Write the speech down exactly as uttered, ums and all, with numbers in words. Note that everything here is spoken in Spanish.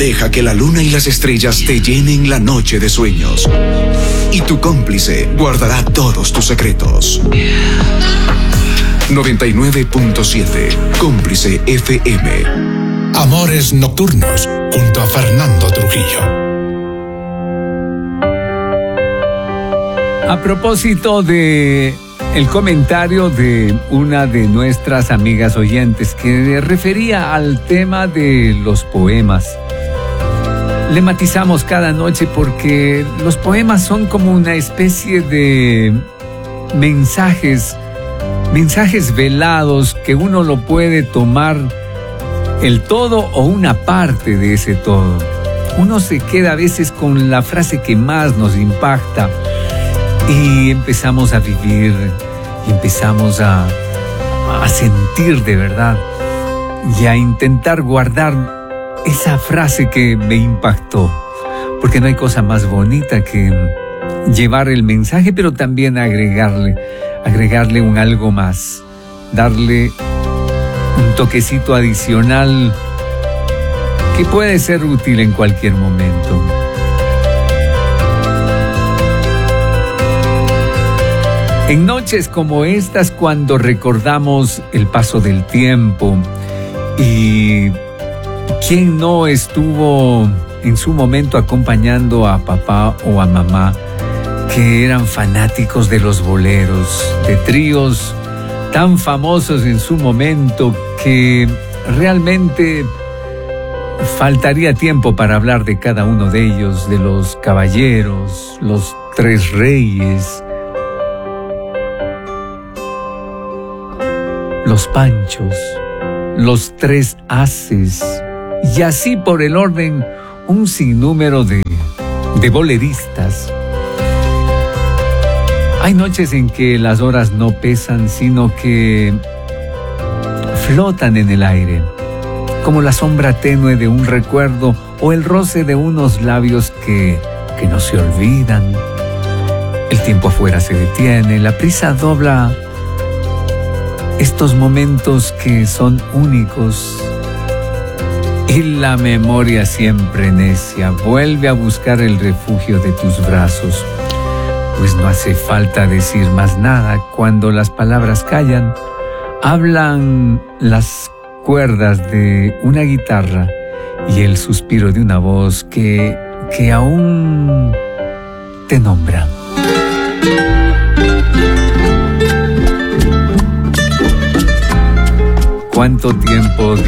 Deja que la luna y las estrellas te llenen la noche de sueños. Y tu cómplice guardará todos tus secretos. noventa y nueve punto siete Cómplice F M. Amores Nocturnos, junto a Fernando Trujillo. A propósito de el comentario de una de nuestras amigas oyentes que refería al tema de los poemas. Le matizamos cada noche porque los poemas son como una especie de mensajes, mensajes velados que uno lo puede tomar el todo o una parte de ese todo. Uno se queda a veces con la frase que más nos impacta y empezamos a vivir y empezamos a, a sentir de verdad y a intentar guardar esa frase que me impactó, porque no hay cosa más bonita que llevar el mensaje, pero también agregarle, agregarle un algo más, darle un toquecito adicional que puede ser útil en cualquier momento. En noches como estas, cuando recordamos el paso del tiempo y quién no estuvo en su momento acompañando a papá o a mamá que eran fanáticos de los boleros, de tríos tan famosos en su momento que realmente faltaría tiempo para hablar de cada uno de ellos, de los caballeros, los tres reyes, los panchos, los tres haces, y así por el orden un sinnúmero de, de boleristas. Hay noches en que las horas no pesan, sino que flotan en el aire, como la sombra tenue de un recuerdo o el roce de unos labios que, que no se olvidan. El tiempo afuera se detiene, la prisa dobla estos momentos que son únicos. Y la memoria siempre necia vuelve a buscar el refugio de tus brazos. Pues no hace falta decir más nada cuando las palabras callan. Hablan las cuerdas de una guitarra y el suspiro de una voz que, que aún te nombra. ¿Cuánto tiempo